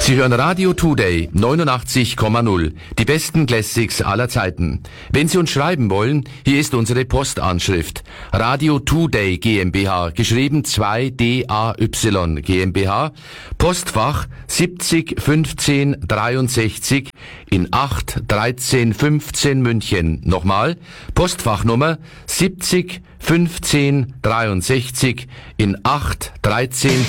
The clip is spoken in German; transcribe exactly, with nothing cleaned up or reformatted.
Sie hören Radio Today neunundachtzig Komma null, die besten Classics aller Zeiten. Wenn Sie uns schreiben wollen, hier ist unsere Postanschrift. Radio Today GmbH, geschrieben zwei D A Y GmbH, Postfach siebzig fünfzehn dreiundsechzig in acht dreizehn fünfzehn München. Nochmal, Postfachnummer siebzig fünfzehn dreiundsechzig in acht dreizehn